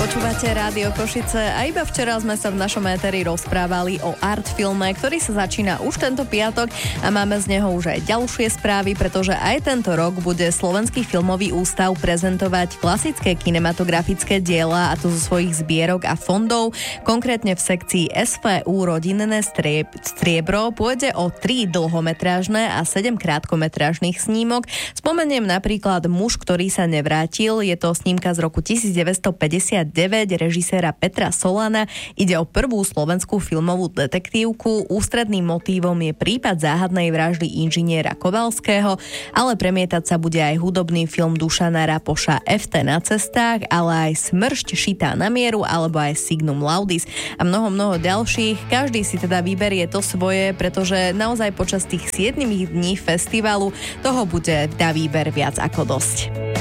Počúvate Rádio Košice a iba včera sme sa v našom éteri rozprávali o art filme, ktorý sa začína už tento piatok a máme z neho už aj ďalšie správy, pretože aj tento rok bude Slovenský filmový ústav prezentovať klasické kinematografické diela, a to zo svojich zbierok a fondov. Konkrétne v sekcii SVU Rodinné striebro pôjde o 3 dlhometrážne a 7 krátkometrážnych snímok. Spomeniem napríklad Muž, ktorý sa nevrátil. Je to snímka z roku 1959 režiséra Petra Solana. Ide o prvú slovenskú filmovú detektívku. Ústredným motívom je prípad záhadnej vraždy inžiniera Kovalského, ale premietať sa bude aj hudobný film Dušana Rapoša FT na cestách, ale aj Smršť šitá na mieru alebo aj Signum Laudis a mnoho ďalších. Každý si teda vyberie to svoje, pretože naozaj počas tých 7 dní festivalu toho bude na výber viac ako dosť.